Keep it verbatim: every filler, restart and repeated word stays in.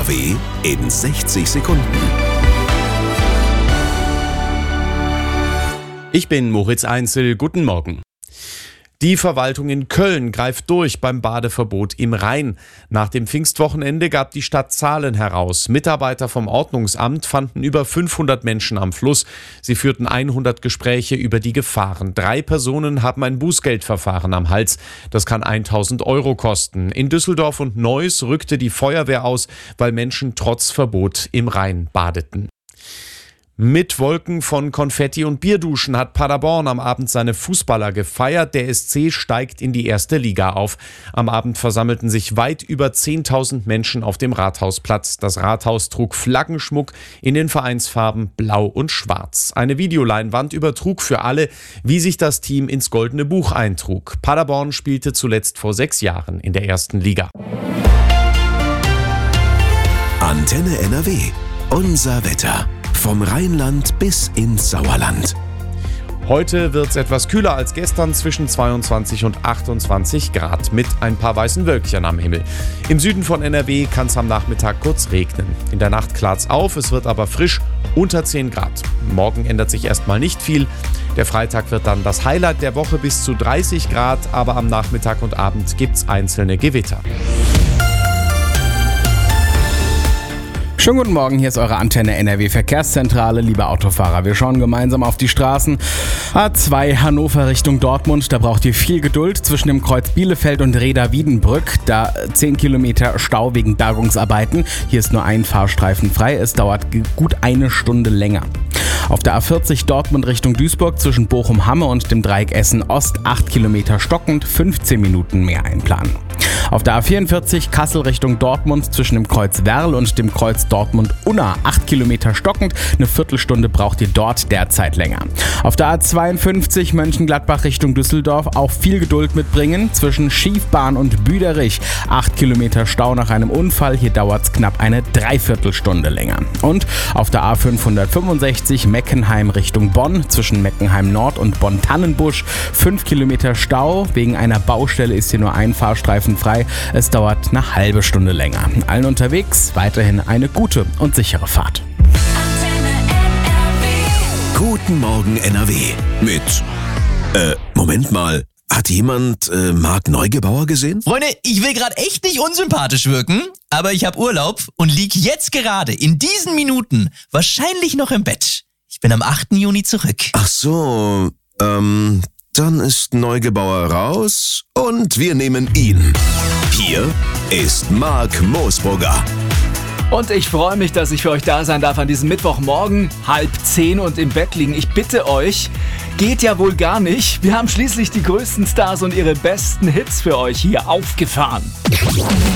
W in sechzig Sekunden. Ich bin Moritz Einzel, guten Morgen. Die Verwaltung in Köln greift durch beim Badeverbot im Rhein. Nach dem Pfingstwochenende gab die Stadt Zahlen heraus. Mitarbeiter vom Ordnungsamt fanden über fünfhundert Menschen am Fluss. Sie führten hundert Gespräche über die Gefahren. Drei Personen haben ein Bußgeldverfahren am Hals. Das kann tausend Euro kosten. In Düsseldorf und Neuss rückte die Feuerwehr aus, weil Menschen trotz Verbot im Rhein badeten. Mit Wolken von Konfetti und Bierduschen hat Paderborn am Abend seine Fußballer gefeiert. Der S C steigt in die erste Liga auf. Am Abend versammelten sich weit über zehntausend Menschen auf dem Rathausplatz. Das Rathaus trug Flaggenschmuck in den Vereinsfarben Blau und Schwarz. Eine Videoleinwand übertrug für alle, wie sich das Team ins Goldene Buch eintrug. Paderborn spielte zuletzt vor sechs Jahren in der ersten Liga. Antenne N R W. Unser Wetter. Vom Rheinland bis ins Sauerland. Heute wird es etwas kühler als gestern, zwischen zweiundzwanzig und achtundzwanzig Grad mit ein paar weißen Wölkchen am Himmel. Im Süden von N R W kann es am Nachmittag kurz regnen. In der Nacht klart's auf, es wird aber frisch, unter zehn Grad. Morgen ändert sich erstmal nicht viel. Der Freitag wird dann das Highlight der Woche bis zu dreißig Grad, aber am Nachmittag und Abend gibt's einzelne Gewitter. Schönen guten Morgen, hier ist eure Antenne N R W Verkehrszentrale, liebe Autofahrer. Wir schauen gemeinsam auf die Straßen. A zwei Hannover Richtung Dortmund, da braucht ihr viel Geduld zwischen dem Kreuz Bielefeld und Reda-Wiedenbrück. Da zehn Kilometer Stau wegen Bergungsarbeiten. Hier ist nur ein Fahrstreifen frei, es dauert gut eine Stunde länger. Auf der A vierzig Dortmund Richtung Duisburg zwischen Bochum-Hamme und dem Dreieck Essen-Ost acht Kilometer stockend, fünfzehn Minuten mehr einplanen. Auf der A vierundvierzig Kassel Richtung Dortmund zwischen dem Kreuz Werl und dem Kreuz Dortmund-Unna acht Kilometer stockend, eine Viertelstunde braucht ihr dort derzeit länger. Auf der A zweiundfünfzig Mönchengladbach Richtung Düsseldorf auch viel Geduld mitbringen zwischen Schiefbahn und Büderich. acht Kilometer Stau nach einem Unfall, hier dauert es knapp eine Dreiviertelstunde länger. Und auf der A fünfhundertfünfundsechzig Meckenheim Richtung Bonn zwischen Meckenheim Nord und Bonn-Tannenbusch fünf Kilometer Stau. Wegen einer Baustelle ist hier nur ein Fahrstreifen frei. Es dauert eine halbe Stunde länger. Allen unterwegs weiterhin eine gute und sichere Fahrt. Guten Morgen N R W mit, äh, Moment mal, hat jemand äh, Marc Neugebauer gesehen? Freunde, ich will gerade echt nicht unsympathisch wirken, aber ich habe Urlaub und lieg jetzt gerade in diesen Minuten wahrscheinlich noch im Bett. Ich bin am achten Juni zurück. Ach so, ähm, dann ist Neugebauer raus und wir nehmen ihn. Hier ist Marc Moosbrugger. Und ich freue mich, dass ich für euch da sein darf an diesem Mittwochmorgen, halb zehn und im Bett liegen. Ich bitte euch, geht ja wohl gar nicht. Wir haben schließlich die größten Stars und ihre besten Hits für euch hier aufgefahren.